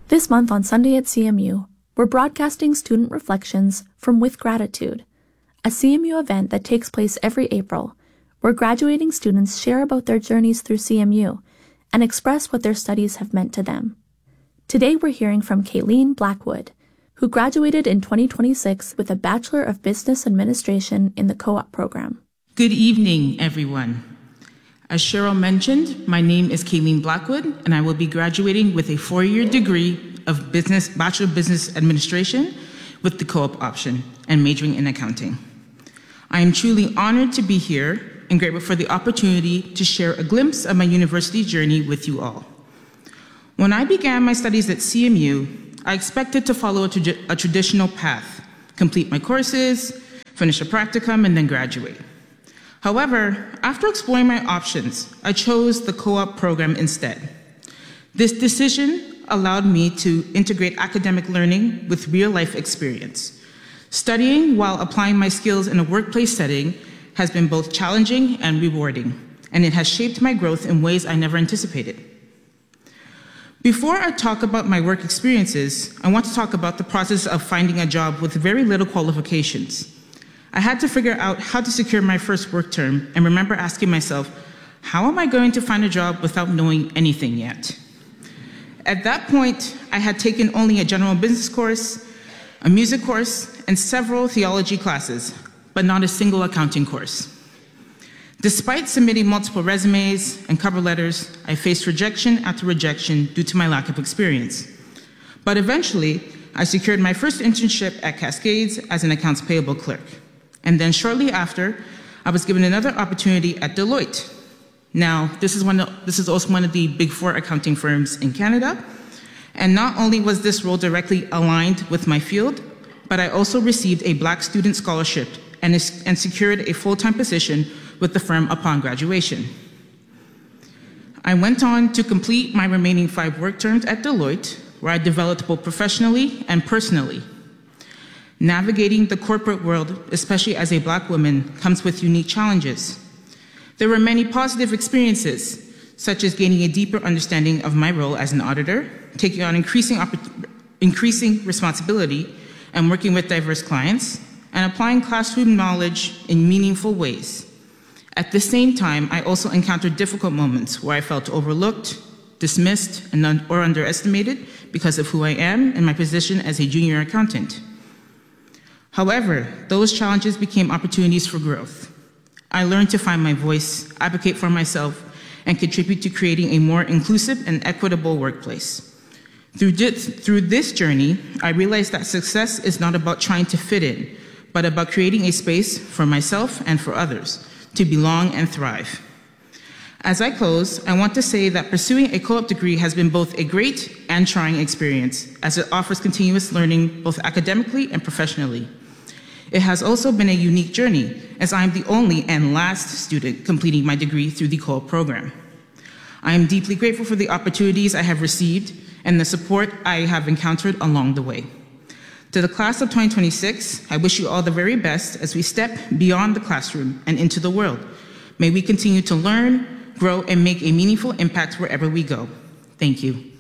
This month on Sunday at CMU, we're broadcasting student reflections from With Gratitude, a CMU event that takes place every April, where graduating students share about their journeys through CMU and express what their studies have meant to them. Today we're hearing from Kayleen Blackwood, who graduated in 2026 with a Bachelor of Business Administration in the co-op program. Good evening, everyone. As Cheryl mentioned, my name is Kayleen Blackwood, and I will be graduating with a 4-year degree of Bachelor of Business Administration with the co-op option and majoring in accounting. I am truly honored to be here and grateful for the opportunity to share a glimpse of my university journey with you all. When I began my studies at CMU, I expected to follow a traditional path, complete my courses, finish a practicum, and then graduate. However, after exploring my options, I chose the co-op program instead. This decision allowed me to integrate academic learning with real-life experience. Studying while applying my skills in a workplace setting has been both challenging and rewarding, and it has shaped my growth in ways I never anticipated. Before I talk about my work experiences, I want to talk about the process of finding a job with very little qualifications. I had to figure out how to secure my first work term and remember asking myself, how am I going to find a job without knowing anything yet? At that point, I had taken only a general business course, a music course, and several theology classes, but not a single accounting course. Despite submitting multiple resumes and cover letters, I faced rejection after rejection due to my lack of experience. But eventually, I secured my first internship at Cascades as an accounts payable clerk. And then shortly after, I was given another opportunity at Deloitte. Now, this is also one of the Big Four accounting firms in Canada. And not only was this role directly aligned with my field, but I also received a Black Student Scholarship and secured a full-time position with the firm upon graduation. I went on to complete my remaining 5 work terms at Deloitte, where I developed both professionally and personally. Navigating the corporate world, especially as a Black woman, comes with unique challenges. There were many positive experiences, such as gaining a deeper understanding of my role as an auditor, taking on increasing responsibility, and working with diverse clients, and applying classroom knowledge in meaningful ways. At the same time, I also encountered difficult moments where I felt overlooked, dismissed, or underestimated because of who I am and my position as a junior accountant. However, those challenges became opportunities for growth. I learned to find my voice, advocate for myself, and contribute to creating a more inclusive and equitable workplace. Through this journey, I realized that success is not about trying to fit in, but about creating a space for myself and for others to belong and thrive. As I close, I want to say that pursuing a co-op degree has been both a great and trying experience, as it offers continuous learning both academically and professionally. It has also been a unique journey, as I am the only and last student completing my degree through the co-op program. I am deeply grateful for the opportunities I have received and the support I have encountered along the way. To the class of 2026, I wish you all the very best as we step beyond the classroom and into the world. May we continue to learn, grow, and make a meaningful impact wherever we go. Thank you.